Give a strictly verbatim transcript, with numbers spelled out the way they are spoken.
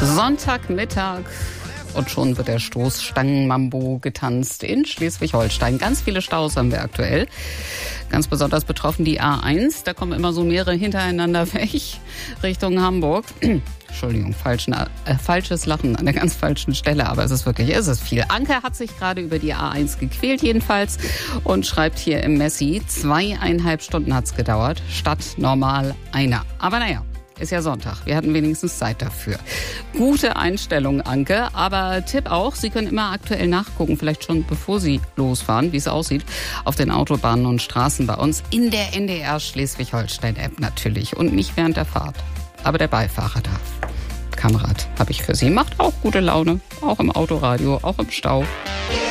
Sonntagmittag und schon wird der Stoßstangenmambo getanzt in Schleswig-Holstein. Ganz viele Staus haben wir aktuell. Ganz besonders betroffen die A eins. Da kommen immer so mehrere hintereinander weg Richtung Hamburg. Entschuldigung, falschen, äh, falsches Lachen an der ganz falschen Stelle, aber es ist wirklich, es ist viel. Anke hat sich gerade über die A eins gequält jedenfalls und schreibt hier im Messi, zweieinhalb Stunden hat's gedauert, statt normal einer. Aber naja, ist ja Sonntag, wir hatten wenigstens Zeit dafür. Gute Einstellung, Anke, aber Tipp auch, Sie können immer aktuell nachgucken, vielleicht schon bevor Sie losfahren, wie es aussieht, auf den Autobahnen und Straßen bei uns, in der N D R Schleswig-Holstein-App natürlich und nicht während der Fahrt. Aber der Beifahrer darf. Kamerad habe ich für Sie. Macht auch gute Laune. Auch im Autoradio, auch im Stau.